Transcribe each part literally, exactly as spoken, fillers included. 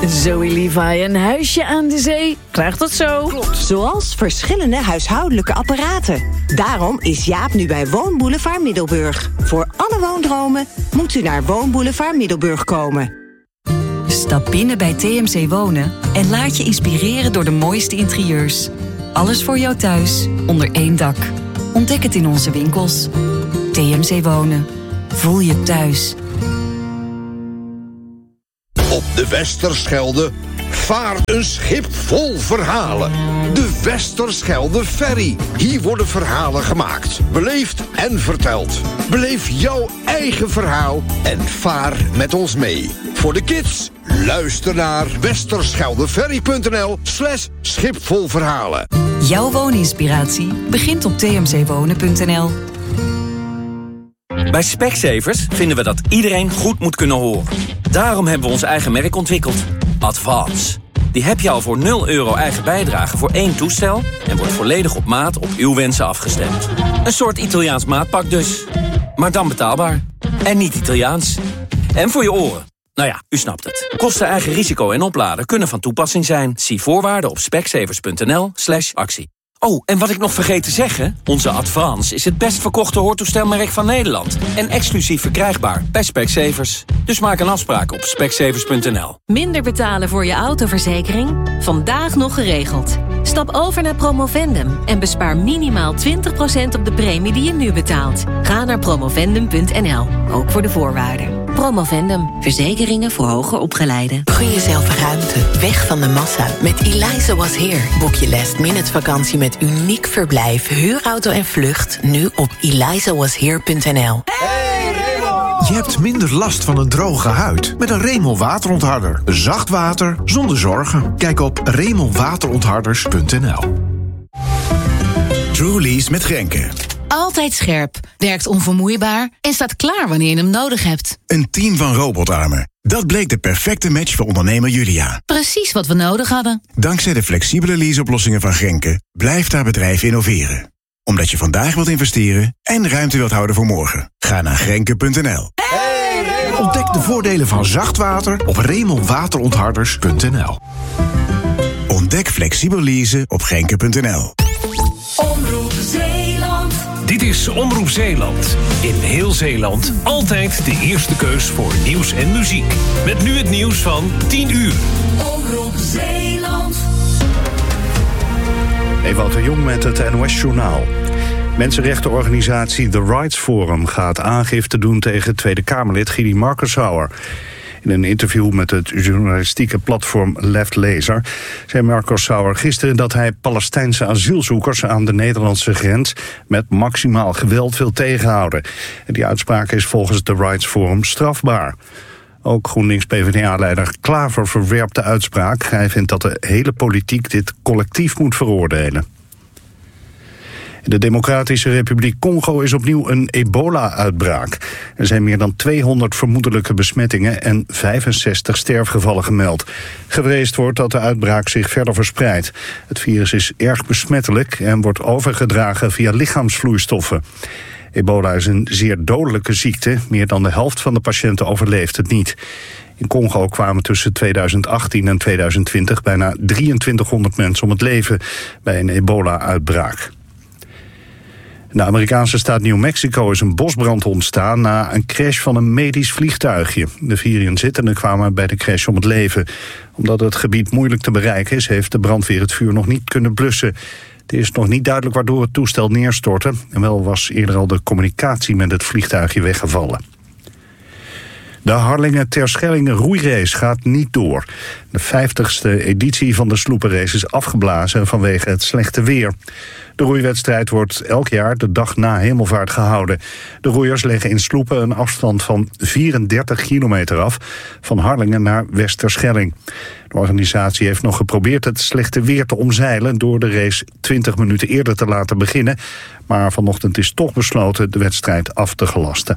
Zoe Levi, een huisje aan de zee. Krijgt dat zo? Klopt. Zoals verschillende huishoudelijke apparaten. Daarom is Jaap nu bij Woonboulevard Middelburg. Voor alle woondromen moet u naar Woonboulevard Middelburg komen. Stap binnen bij T M C Wonen en laat je inspireren door de mooiste interieurs. Alles voor jou thuis, onder één dak. Ontdek het in onze winkels. T M C Wonen. Voel je thuis. Op de Westerschelde vaart een schip vol verhalen. De Westerschelde Ferry. Hier worden verhalen gemaakt, beleefd en verteld. Beleef jouw eigen verhaal en vaar met ons mee. Voor de kids, luister naar westerscheldeferry.nl slash schipvolverhalen. Jouw wooninspiratie begint op t m c wonen punt n l. Bij Specsavers vinden we dat iedereen goed moet kunnen horen. Daarom hebben we ons eigen merk ontwikkeld. Advance. Die heb je al voor nul euro eigen bijdrage voor één toestel... en wordt volledig op maat op uw wensen afgestemd. Een soort Italiaans maatpak dus. Maar dan betaalbaar. En niet Italiaans. En voor je oren. Nou ja, u snapt het. Kosten, eigen risico en opladen kunnen van toepassing zijn. Zie voorwaarden op specsavers.nl slash actie. Oh, en wat ik nog vergeet te zeggen... onze Advance is het best verkochte hoortoestelmerk van Nederland. En exclusief verkrijgbaar bij Specsavers. Dus maak een afspraak op specsavers punt n l. Minder betalen voor je autoverzekering? Vandaag nog geregeld. Stap over naar Promovendum en bespaar minimaal twintig procent op de premie die je nu betaalt. Ga naar promovendum punt n l, ook voor de voorwaarden. Promovendum, verzekeringen voor hoger opgeleiden. Gun jezelf ruimte, weg van de massa. Met Eliza Was Here boek je last minute vakantie met uniek verblijf, huurauto en vlucht nu op eliza was here punt n l. Je hebt minder last van een droge huid met een Remel waterontharder. Zacht water zonder zorgen. Kijk op remel waterontharders punt n l. Truly's met Grenke. Altijd scherp, werkt onvermoeibaar en staat klaar wanneer je hem nodig hebt. Een team van robotarmen. Dat bleek de perfecte match voor ondernemer Julia. Precies wat we nodig hadden. Dankzij de flexibele leaseoplossingen van Grenke blijft haar bedrijf innoveren. Omdat je vandaag wilt investeren en ruimte wilt houden voor morgen. Ga naar grenke punt n l. Hey, ontdek de voordelen van zacht water op remel waterontharders punt n l. Ontdek flexibel leasen op grenke punt n l. Omroep Zeeland. Dit is Omroep Zeeland. In heel Zeeland altijd de eerste keus voor nieuws en muziek. Met nu het nieuws van tien uur. Omroep Zeeland. Ewout de Jong met het N O S-journaal. Mensenrechtenorganisatie The Rights Forum gaat aangifte doen tegen Tweede Kamerlid Gidi Markensauer. In een interview met het journalistieke platform Left Laser zei Markensauer gisteren dat hij Palestijnse asielzoekers aan de Nederlandse grens met maximaal geweld wil tegenhouden. En die uitspraak is volgens The Rights Forum strafbaar. Ook GroenLinks-P v d A-leider Klaver verwerpt de uitspraak. Hij vindt dat de hele politiek dit collectief moet veroordelen. In de Democratische Republiek Congo is opnieuw een ebola-uitbraak. Er zijn meer dan tweehonderd vermoedelijke besmettingen en vijfenzestig sterfgevallen gemeld. Gevreesd wordt dat de uitbraak zich verder verspreidt. Het virus is erg besmettelijk en wordt overgedragen via lichaamsvloeistoffen. Ebola is een zeer dodelijke ziekte. Meer dan de helft van de patiënten overleeft het niet. In Congo kwamen tussen tweeduizend achttien en tweeduizend twintig bijna drieëntwintighonderd mensen om het leven bij een ebola-uitbraak. In de Amerikaanse staat New Mexico is een bosbrand ontstaan na een crash van een medisch vliegtuigje. De vier inzittenden kwamen bij de crash om het leven. Omdat het gebied moeilijk te bereiken is, heeft de brandweer het vuur nog niet kunnen blussen. Het is nog niet duidelijk waardoor het toestel neerstortte. En wel was eerder al de communicatie met het vliegtuigje weggevallen. De Harlingen-Terschellingen roeirace gaat niet door. De vijftigste editie van de sloepenrace is afgeblazen vanwege het slechte weer. De roeiwedstrijd wordt elk jaar de dag na Hemelvaart gehouden. De roeiers leggen in Sloepen een afstand van vierendertig kilometer af, van Harlingen naar Westerschelling. De organisatie heeft nog geprobeerd het slechte weer te omzeilen door de race twintig minuten eerder te laten beginnen, maar vanochtend is toch besloten de wedstrijd af te gelasten.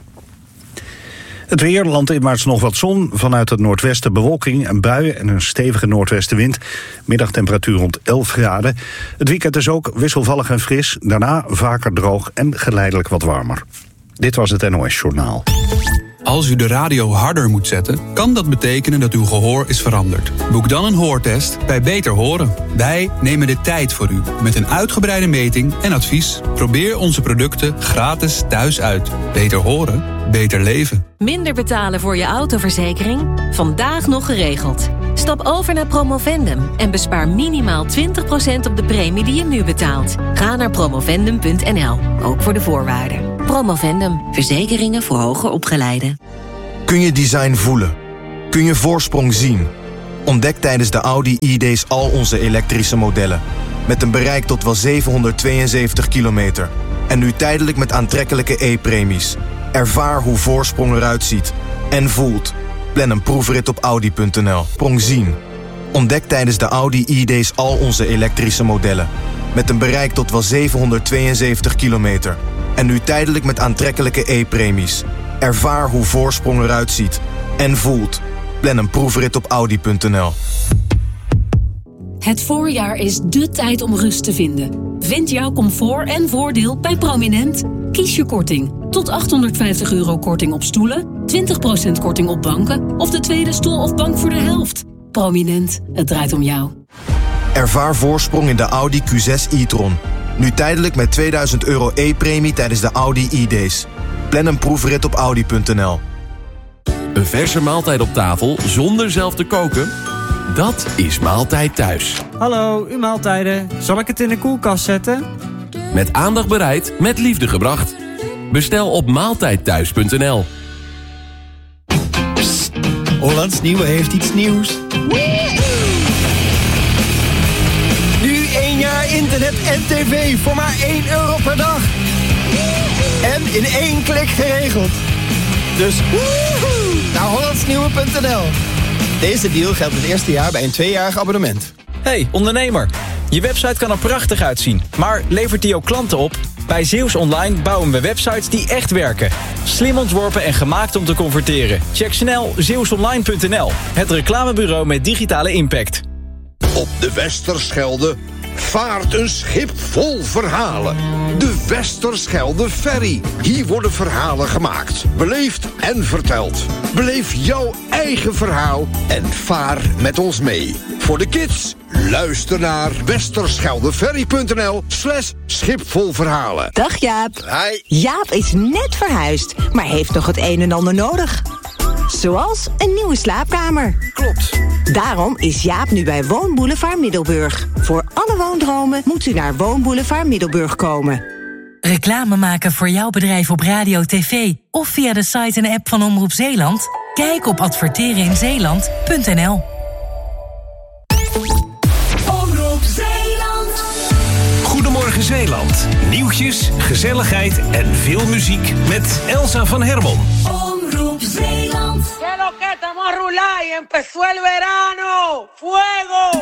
Het weer, landinwaarts nog wat zon, vanuit het noordwesten bewolking en buien en een stevige noordwestenwind. Middagtemperatuur rond elf graden. Het weekend is ook wisselvallig en fris, daarna vaker droog en geleidelijk wat warmer. Dit was het N O S-journaal. Als u de radio harder moet zetten, kan dat betekenen dat uw gehoor is veranderd. Boek dan een hoortest bij Beter Horen. Wij nemen de tijd voor u met een uitgebreide meting en advies. Probeer onze producten gratis thuis uit. Beter horen, beter leven. Minder betalen voor je autoverzekering? Vandaag nog geregeld. Stap over naar Promovendum en bespaar minimaal twintig procent op de premie die je nu betaalt. Ga naar promovendum punt n l, ook voor de voorwaarden. Promovendum, verzekeringen voor hoger opgeleiden. Kun je design voelen? Kun je voorsprong zien? Ontdek tijdens de Audi e-days al onze elektrische modellen. Met een bereik tot wel zevenhonderdtweeënzeventig kilometer. En nu tijdelijk met aantrekkelijke e-premies. Ervaar hoe voorsprong eruit ziet en voelt. Plan een proefrit op audi punt n l. Sprong zien. Ontdek tijdens de Audi e-days al onze elektrische modellen. Met een bereik tot wel zevenhonderdtweeënzeventig kilometer. En nu tijdelijk met aantrekkelijke e-premies. Ervaar hoe voorsprong eruit ziet en voelt. Plan een proefrit op audi punt n l. Het voorjaar is dé tijd om rust te vinden. Vind jouw comfort en voordeel bij Prominent. Kies je korting. Tot achthonderdvijftig euro korting op stoelen, twintig procent korting op banken of de tweede stoel of bank voor de helft. Prominent, het draait om jou. Ervaar voorsprong in de Audi Q zes e-tron. Nu tijdelijk met tweeduizend euro e-premie tijdens de Audi e-days. Plan een proefrit op audi punt n l. Een verse maaltijd op tafel zonder zelf te koken? Dat is Maaltijd Thuis. Hallo, uw maaltijden. Zal ik het in de koelkast zetten? Met aandacht bereid, met liefde gebracht. Bestel op maaltijdthuis punt n l. Hollands Nieuwe heeft iets nieuws. Nu één jaar internet en tv voor maar één euro per dag. En in één klik geregeld. Dus woehoe, naar hollandsnieuwe punt n l. Deze deal geldt het eerste jaar bij een tweejarig abonnement. Hey, ondernemer. Je website kan er prachtig uitzien, maar levert die ook klanten op? Bij Zeeuws Online bouwen we websites die echt werken. Slim ontworpen en gemaakt om te converteren. Check snel zeeuws online punt n l. Het reclamebureau met digitale impact. Op de Westerschelde vaart een schip vol verhalen. De Westerschelde Ferry. Hier worden verhalen gemaakt, beleefd en verteld. Beleef jouw eigen verhaal en vaar met ons mee. Voor de kids, luister naar westerscheldeferry punt n l slash schipvolverhalen. Dag Jaap. Hi. Jaap is net verhuisd, maar heeft nog het een en ander nodig. Zoals een nieuwe slaapkamer. Klopt. Daarom is Jaap nu bij Woonboulevard Middelburg. Voor alle woondromen moet u naar Woonboulevard Middelburg komen. Reclame maken voor jouw bedrijf op radio, tv of via de site en app van Omroep Zeeland? Kijk op adverteren in zeeland punt n l. Omroep Zeeland. Goedemorgen Zeeland. Nieuwtjes, gezelligheid en veel muziek met Elsa van Hermon. Omroep Zeeland. Que lo que estamos a rular y empezó el verano. Fuego.